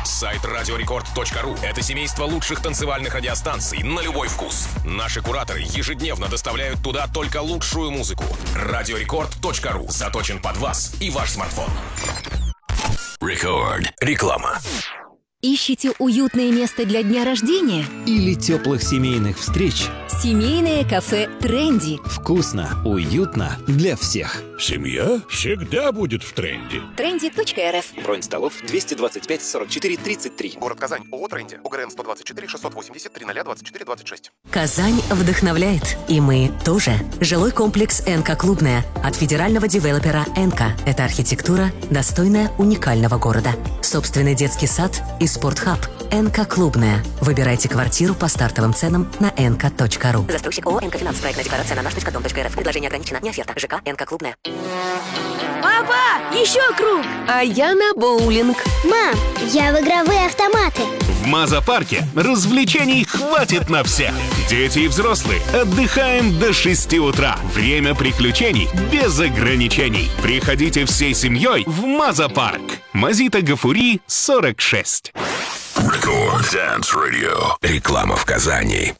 Сайт радиорекорд.ру – это семейство лучших танцевальных радиостанций на любой вкус. Наши кураторы ежедневно доставляют туда только лучшую музыку. Радиорекорд.ру заточен под вас и ваш смартфон. Рекорд. Реклама. Ищете уютное место для дня рождения? Или теплых семейных встреч? Семейное кафе «Тренди». Вкусно, уютно для всех. Семья всегда будет в тренде. Trendy.rf. Бронь столов 225 44 33. Город Казань. ООО «Тренди». ОГРН 124 680 30024 26. Казань вдохновляет. И мы тоже. Жилой комплекс «НК Клубная» от федерального девелопера «НК». Это архитектура, достойная уникального города. Собственный детский сад и спортхаб. «НК Клубная». Выбирайте квартиру по стартовым ценам на nk.ru. Застройщик ООО «НК Финанс». Проектная декларация на наш.дом.рф. Предложение ограничено. Не оферта. ЖК «НК Клубная». Папа, еще круг! А я на боулинг. Мам, я в игровые автоматы. В Маза-парке развлечений хватит на всех. Дети и взрослые отдыхаем до 6 утра. Время приключений без ограничений. Приходите всей семьей в Маза-парк. Мазита Гафури, 46. Рекорд Dance Radio. Реклама в Казани.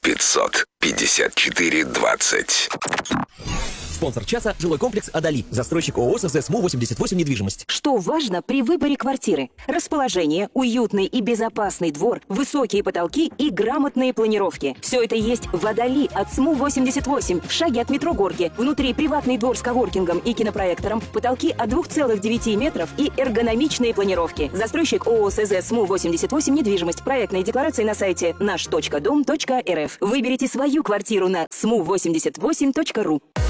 554-20. Спонсор часа – жилой комплекс «Адали». Застройщик ООО «СМУ-88 недвижимость». Что важно при выборе квартиры? Расположение, уютный и безопасный двор, высокие потолки и грамотные планировки. Все это есть в «Адали» от СМУ-88, в шаге от метро Горки. Внутри приватный двор с коворкингом и кинопроектором, потолки от 2,9 метров и эргономичные планировки. Застройщик ООО СМУ-88 недвижимость. Проектные декларации на сайте наш.дом.рф. Выберите свою квартиру на smu88.ru.